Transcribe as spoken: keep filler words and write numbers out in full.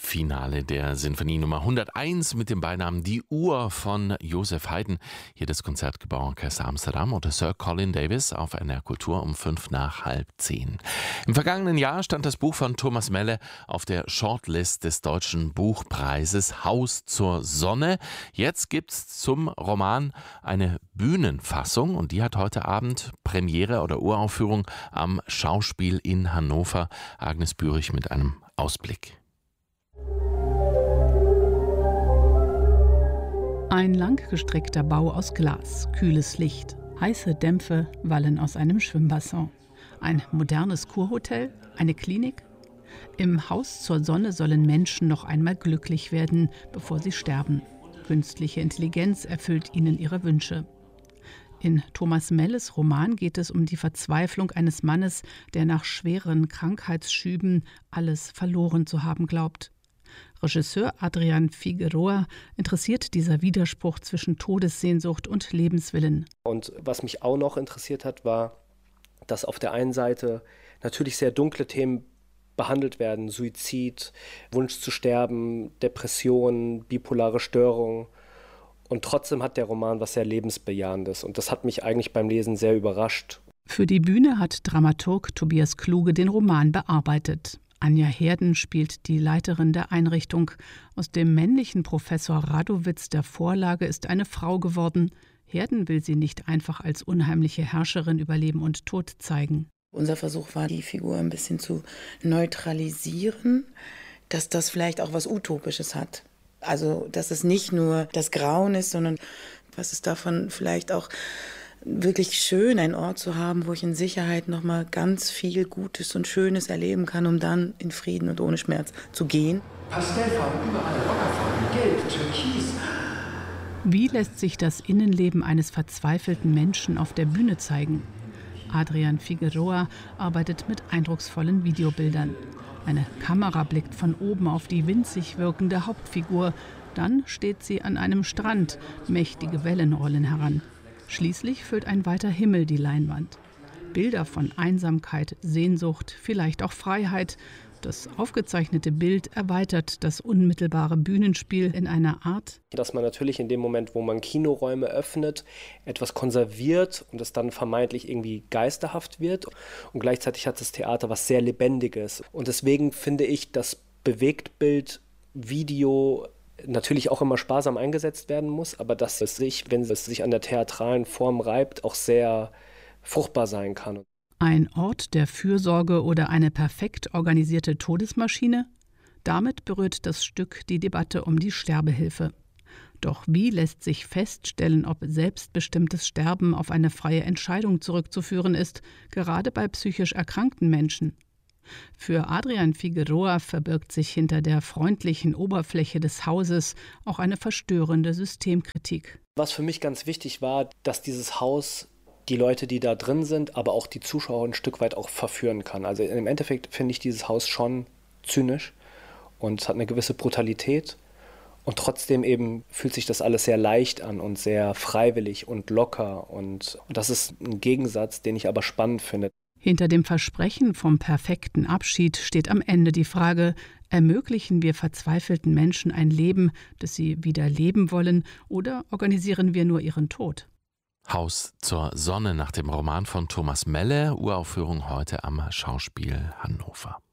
Finale der Sinfonie Nummer hunderteins mit dem Beinamen Die Uhr von Joseph Haydn. Hier das Konzertgebauorchester Amsterdam oder Sir Colin Davis auf N R Kultur um fünf nach halb zehn. Im vergangenen Jahr stand das Buch von Thomas Melle auf der Shortlist des Deutschen Buchpreises Haus zur Sonne. Jetzt gibt's zum Roman eine Bühnenfassung und die hat heute Abend Premiere oder Uraufführung am Schauspiel in Hannover. Agnes Bürich mit einem Ausblick. Ein langgestreckter Bau aus Glas, kühles Licht, heiße Dämpfe wallen aus einem Schwimmbassin. Ein modernes Kurhotel, eine Klinik. Im Haus zur Sonne sollen Menschen noch einmal glücklich werden, bevor sie sterben. Künstliche Intelligenz erfüllt ihnen ihre Wünsche. In Thomas Melles Roman geht es um die Verzweiflung eines Mannes, der nach schweren Krankheitsschüben alles verloren zu haben glaubt. Regisseur Adrian Figueroa interessiert dieser Widerspruch zwischen Todessehnsucht und Lebenswillen. Und was mich auch noch interessiert hat, war, dass auf der einen Seite natürlich sehr dunkle Themen behandelt werden. Suizid, Wunsch zu sterben, Depression, bipolare Störung. Und trotzdem hat der Roman was sehr Lebensbejahendes. Und das hat mich eigentlich beim Lesen sehr überrascht. Für die Bühne hat Dramaturg Tobias Kluge den Roman bearbeitet. Anja Herden spielt die Leiterin der Einrichtung. Aus dem männlichen Professor Radowitz der Vorlage ist eine Frau geworden. Herden will sie nicht einfach als unheimliche Herrscherin über Leben und Tod zeigen. Unser Versuch war, die Figur ein bisschen zu neutralisieren, dass das vielleicht auch was Utopisches hat. Also, dass es nicht nur das Grauen ist, sondern was ist davon vielleicht auch wirklich schön, einen Ort zu haben, wo ich in Sicherheit noch mal ganz viel Gutes und Schönes erleben kann, um dann in Frieden und ohne Schmerz zu gehen. Pastellfarben überall, Ockerfarben, Gelb, Türkis. Wie lässt sich das Innenleben eines verzweifelten Menschen auf der Bühne zeigen? Adrian Figueroa arbeitet mit eindrucksvollen Videobildern. Eine Kamera blickt von oben auf die winzig wirkende Hauptfigur. Dann steht sie an einem Strand. Mächtige Wellen rollen heran. Schließlich füllt ein weiter Himmel die Leinwand. Bilder von Einsamkeit, Sehnsucht, vielleicht auch Freiheit. Das aufgezeichnete Bild erweitert das unmittelbare Bühnenspiel in einer Art, dass man natürlich in dem Moment, wo man Kinoräume öffnet, etwas konserviert und es dann vermeintlich irgendwie geisterhaft wird. Und gleichzeitig hat das Theater was sehr Lebendiges. Und deswegen finde ich, dass Bewegtbild, Video natürlich auch immer sparsam eingesetzt werden muss, aber dass es sich, wenn es sich an der theatralen Form reibt, auch sehr fruchtbar sein kann. Ein Ort der Fürsorge oder eine perfekt organisierte Todesmaschine? Damit berührt das Stück die Debatte um die Sterbehilfe. Doch wie lässt sich feststellen, ob selbstbestimmtes Sterben auf eine freie Entscheidung zurückzuführen ist, gerade bei psychisch erkrankten Menschen? Für Adrian Figueroa verbirgt sich hinter der freundlichen Oberfläche des Hauses auch eine verstörende Systemkritik. Was für mich ganz wichtig war, dass dieses Haus die Leute, die da drin sind, aber auch die Zuschauer ein Stück weit auch verführen kann. Also im Endeffekt finde ich dieses Haus schon zynisch und es hat eine gewisse Brutalität. Und trotzdem eben fühlt sich das alles sehr leicht an und sehr freiwillig und locker. Und das ist ein Gegensatz, den ich aber spannend finde. Hinter dem Versprechen vom perfekten Abschied steht am Ende die Frage, ermöglichen wir verzweifelten Menschen ein Leben, das sie wieder leben wollen, oder organisieren wir nur ihren Tod? Haus zur Sonne nach dem Roman von Thomas Melle, Uraufführung heute am Schauspiel Hannover.